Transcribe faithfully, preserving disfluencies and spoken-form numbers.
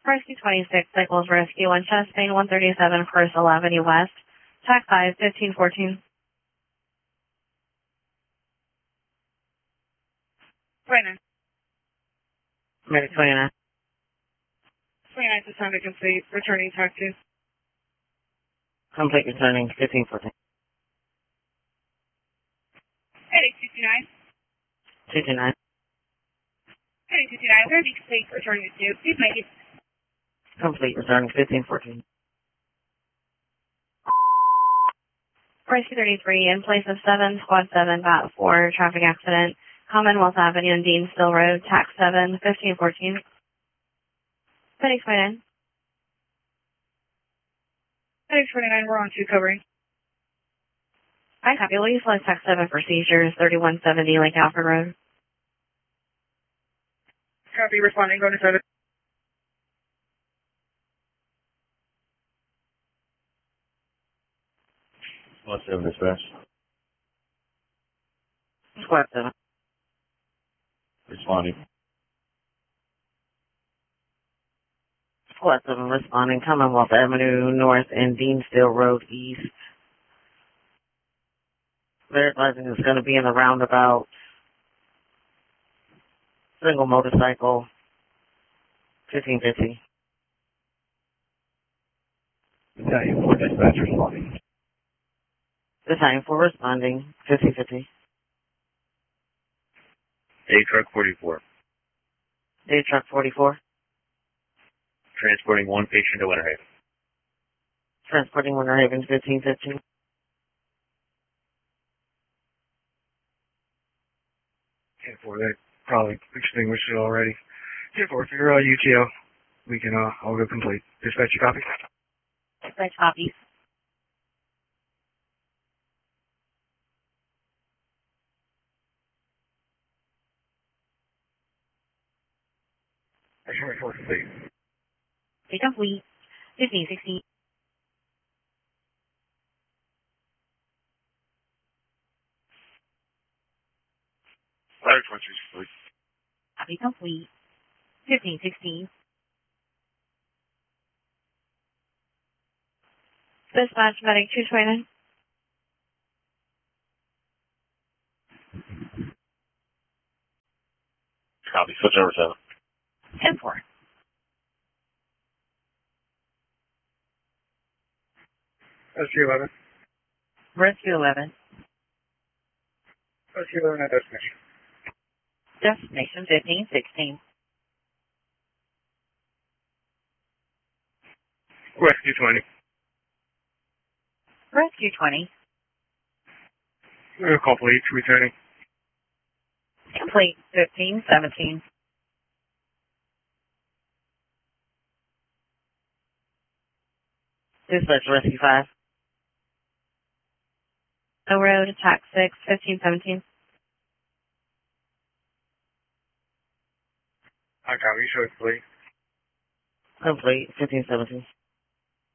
Rescue twenty-six, Cycles Rescue on Chastain one thirty-seven Purcell Avenue West. Tac five, fifteen fourteen. twenty-nine. Medic twenty-nine. twenty-nine to Sunday complete. Returning tac two. Complete returning, fifteen fourteen. Heading two two nine. two two nine. Heading two two nine. Where be complete. Returning to two. Please make it. Complete returning, fifteen fourteen. Rescue thirty-three, in place of seven, Squad seven, Bat four, traffic accident, Commonwealth Avenue and Deansville Road, Tac seven, fifteen fourteen. Heading twenty-nine. Heading twenty-nine, we're on two covering. I copy. Will you select Tac seven for seizures, thirty-one seventy Lake Alfred Road? Copy, responding, going to seven. Squad seven dispatch. Squad seven. Responding. Squad seven responding, Commonwealth Avenue North and Deansville Road East. Verifying is going to be in the roundabout. Single motorcycle, fifteen fifty. Battalion four dispatch responding. Battalion four responding, fifteen fifty. A truck forty-four. Day truck forty-four. Transporting one patient to Winter Haven. Transporting Winter Haven, fifteen fifteen. ten four, they probably extinguished it already. ten four, if you're uh, U T O, we can, uh, I'll go complete. Dispatch your copy. Dispatch copies. Action report complete. Be complete, fifteen sixteen. Ladder twenty-three complete. Copy complete, fifteen sixteen. Dispatch medic two twenty-nine. Copy. Switch over seven. ten four. Rescue eleven. Rescue eleven. Rescue eleven at destination. Destination fifteen sixteen. Rescue twenty. Rescue twenty. Uh, complete, returning. Complete, fifteen seventeen. Dispatch Rescue five. No road, attack six, fifteen seventeen. I copy, show it complete. Complete, fifteen seventeen.